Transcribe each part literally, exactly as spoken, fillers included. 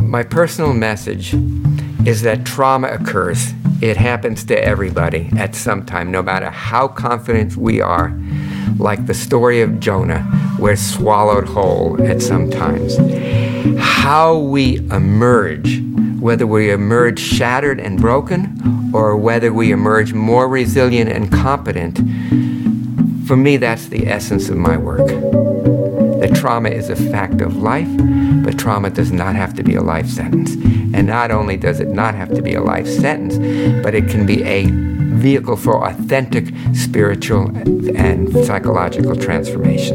My personal message is that trauma occurs. It happens to everybody at some time, no matter how confident we are. Like the story of Jonah, we're swallowed whole at some times. How we emerge, whether we emerge shattered and broken, or whether we emerge more resilient and competent, for me, that's the essence of my work. That trauma is a fact of life, but trauma does not have to be a life sentence. And not only does it not have to be a life sentence, but it can be a vehicle for authentic spiritual and psychological transformation.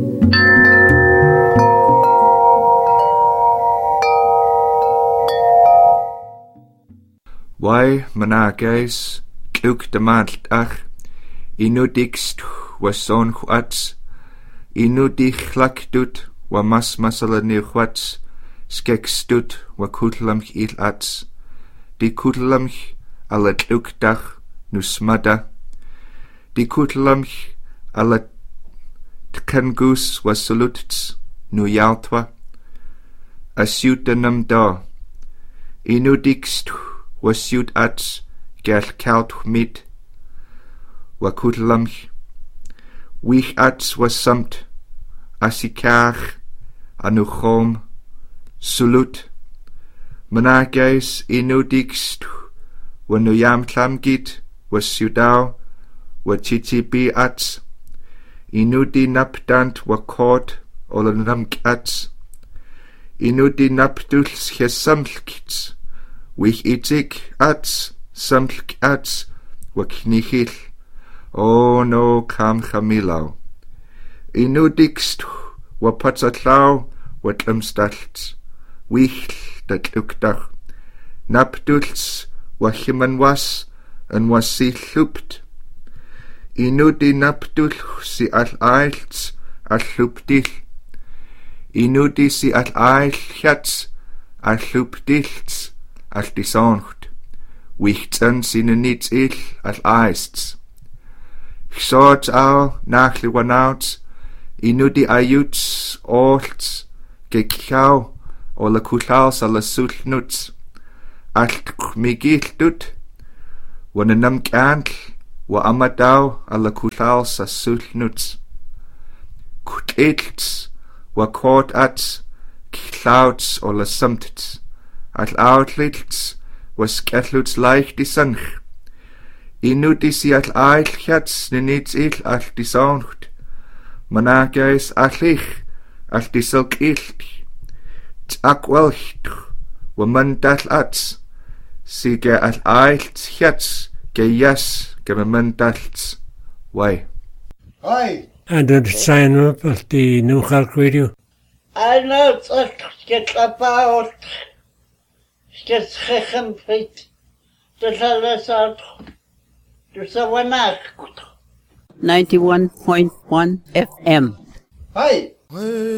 Why managais kluk de malt ach inudikst was son chwats inudich lakdut wa mas masala ni chwats skekstut wa kutlamch il ats di kutlamch ala kluk dach nusmada di kutlamch ala tkangus wa soluts nu yaltwa asiutanam da inudikst was siut ats gel kaut mit wa kutlamch wich ats was samt asikach anuchom sulut managais inudikst wa nuyam tlamgit was siudau wa chichipi ats inudi napdant wa kort olanamk ats inudi napdulls chesamlkits wich itik ats samlk ats wa knichil o no kam chamilau inudikst wa patsatlau wa tlamstalts wich dat lukdach napdulls wa chimanwas en was si lhupt inudi napdul si al ailts al hlupdil inudi si al ailchats al hlupdilts al disoncht wichtsen sine nits il al aists Xort au nachli wanauts inudi ayuts olts gekau o la kulaus ala sulnuts alt migiltut wananam kantl wa amadau ala kulaus a sulnuts kutlits wa kort ats klauts o la samtits al outlits was sketluts leicht disanch inudi si al ailchats ninits il al disoncht managais allich al disolk ilt t'akwelcht wa mandal ats si ge al ailchats ge yes ge mandals why Hi. And then sign up at the New Clark Radio. I know it's get about get second feet. The last out. There's a one ninety-one point one F M. Hi.